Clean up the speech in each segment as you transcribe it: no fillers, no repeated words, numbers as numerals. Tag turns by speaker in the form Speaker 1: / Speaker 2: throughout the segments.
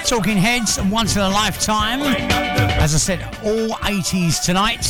Speaker 1: Talking Heads, Once in a Lifetime. As I said, all 80s tonight.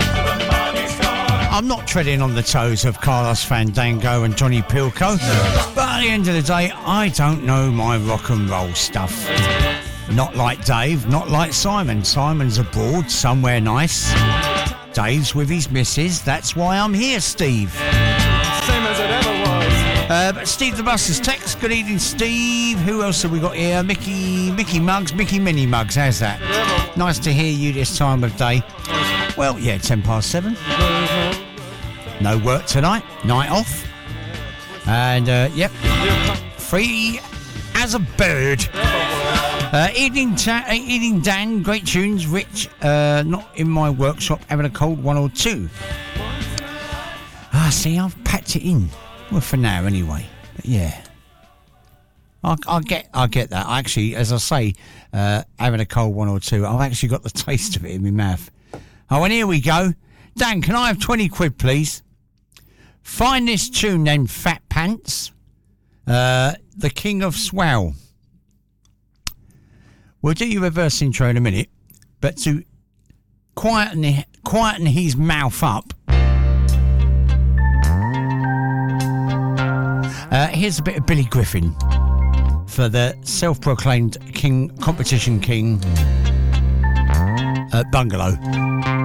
Speaker 1: I'm not treading on the toes of Carlos Fandango and Johnny Pilco, but at the end of the day, I don't know my rock and roll stuff. Not like Dave, not like Simon. Simon's abroad, somewhere nice. Dave's with his missus. That's why I'm here, Steve.
Speaker 2: Same as it ever was.
Speaker 1: But Steve the Buster's text. Good evening, Steve. Who else have we got here? Mickey Muggs, Mickey Mini Muggs. How's that? Nice to hear you this time of day. Well, yeah, 7:10. No work tonight. Night off. And, yep. Free as a bird. Evening, Dan. Great tunes. Rich, not in my workshop, having a cold one or two. See, I've packed it in. Well, for now, anyway. But yeah. I get that. Actually, as I say, having a cold one or two, I've actually got the taste of it in my mouth. Oh, and here we go. Dan, can I have 20 quid, please? Find this tune then, Fat Pants. The King of Swell. We'll do your reverse intro in a minute, but to quieten his mouth up, here's a bit of Billy Griffin for the self-proclaimed competition king, Bungalow.